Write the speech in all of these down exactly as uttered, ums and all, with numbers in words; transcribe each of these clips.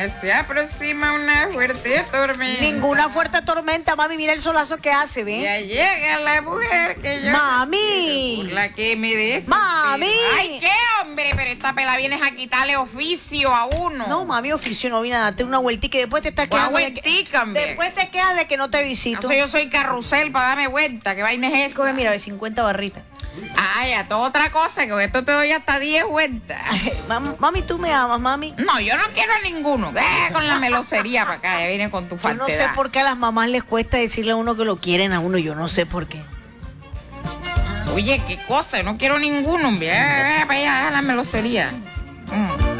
Se aproxima una fuerte tormenta. Ninguna fuerte tormenta, mami. Mira el solazo que hace, ¿ves? Ya llega la mujer que yo... ¡Mami! Por la que me des. ¡Mami! ¡Ay, qué hombre! Pero esta pela vienes a quitarle oficio a uno. No, mami, oficio, no vine a darte una vueltica y después te estás Una quedando... de vueltica, que, hombre. después te quedas de que no te visito. No, yo soy carrusel para darme vuelta. ¿Qué vaina es eso? Coge, mira, de cincuenta barritas. Ay, a toda otra cosa, que con esto te doy hasta diez vueltas. Mam- mami, ¿tú me amas, mami? No, yo no quiero a ninguno. ¿Qué? Con la melosería para acá, ya viene con tu Yo falta no sé por qué a las mamás les cuesta decirle a uno que lo quieren a uno. Yo no sé por qué. Oye, qué cosa, yo no quiero ninguno, hombre. Eh, eh, para allá, la melosería. Mm.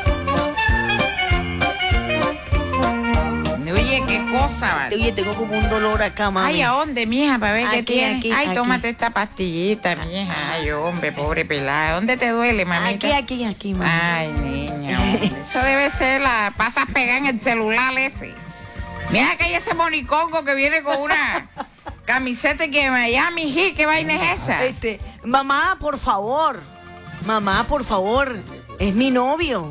Oye, qué cosa, vale. Oye, tengo como un dolor acá, mami. Ay, ¿a dónde, mija? Para ver qué Aquí, tienes. aquí, Ay, aquí. tómate esta pastillita, mija. Ay, hombre, pobre pelada. ¿Dónde te duele, mamita? Aquí, aquí, aquí, mami. Ay, niña, hombre. Eso debe ser la... Pasas pegada en el celular ese. Mira que hay ese monicongo que viene con una camiseta que Miami Heat. ¿Qué vaina es esa? Este, mamá, por favor. Mamá, por favor. Es mi novio.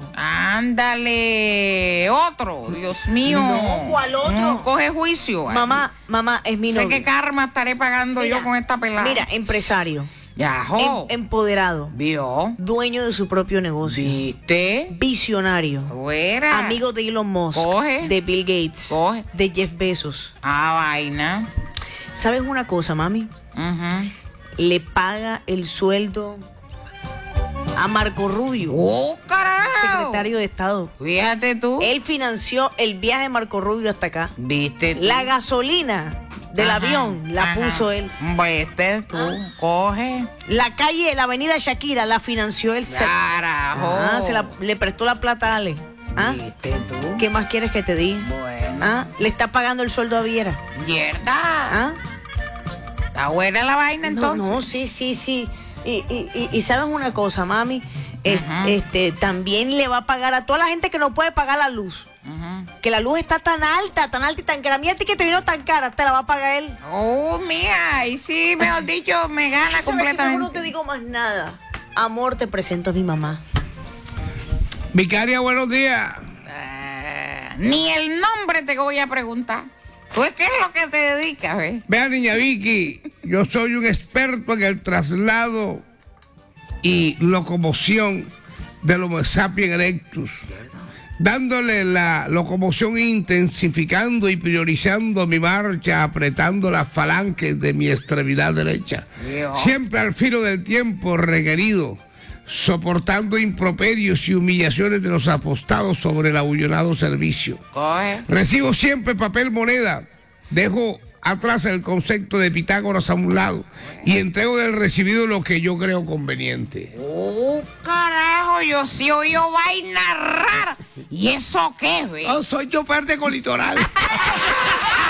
Ándale, otro, Dios mío. No, ¿cuál otro? No, coge juicio. Mamá, mamá, es mi sé novio. qué karma estaré pagando Mira, yo con esta pelada. Mira, empresario. Ya, jo. Em- empoderado. ¿Vio? Dueño de su propio negocio. ¿Viste? Visionario. Fuera. Amigo de Elon Musk. Coge. De Bill Gates. Coge. De Jeff Bezos. Ah, vaina. ¿Sabes una cosa, mami? Ujú. Le paga el sueldo a Marco Rubio, ¡Oh, carajo! secretario de Estado. Fíjate tú. Él financió el viaje de Marco Rubio hasta acá. ¿Viste tú? La gasolina del Ajá, avión la ajá. puso él. ¿Viste tú? Coge. La calle, la avenida Shakira la financió él. Se- Carajo. Ah, se la- le prestó la plata a Ale. ¿Ah? ¿Viste tú? ¿Qué más quieres que te diga? Bueno. ¿Ah? Le está pagando el sueldo a Viera. ¿Verdad? ¿Ah? ¿Está buena la vaina No, entonces? no, sí, sí, sí. Y, y, y, y sabes una cosa, mami, Es- Ajá. este, también le va a pagar a toda la gente que no puede pagar la luz. Ujú. Que la luz está tan alta, tan alta y tan cara. Mira a ti que te vino tan cara, te la va a pagar él. Oh, mía, y sí, mejor dicho, me gana ¿Sabes qué? Mejor completamente. no te digo más nada. Amor, te presento a mi mamá. Vicaria, buenos días. Ah, ni el nombre te voy a preguntar. Pues, ¿qué es lo que te dedicas, eh? Vea, niña Vicky, yo soy un experto en el traslado y locomoción del Homo sapiens erectus, dándole la locomoción, intensificando y priorizando mi marcha, apretando las falanges de mi extremidad derecha, Dios. siempre al filo del tiempo requerido, soportando improperios y humillaciones de los apostados sobre el abullonado servicio. Coge. Recibo siempre papel moneda, dejo atrás el concepto de Pitágoras a un lado y entrego del recibido lo que yo creo conveniente. Oh, carajo, yo sí oí vaina rara. ¿Y eso qué, ve? Oh, soy chofer de colitoral.